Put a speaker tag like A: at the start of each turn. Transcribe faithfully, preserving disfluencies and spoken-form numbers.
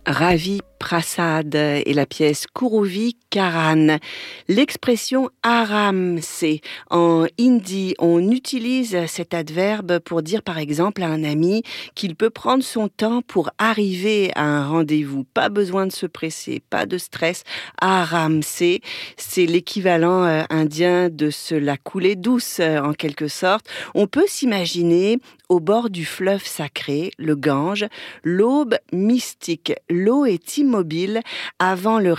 A: Ravi Prasad et la pièce Kuruvi Karan. L'expression aramse en hindi, on utilise cet adverbe pour dire par exemple à un ami qu'il peut prendre son temps pour arriver à un rendez-vous. Pas besoin de se presser, pas de stress. Aramse, c'est l'équivalent euh, indien de se la couler douce euh, en quelque sorte. On peut s'imaginer au bord du fleuve sacré, le Gange, l'aube mystique. L'eau est immobile avant le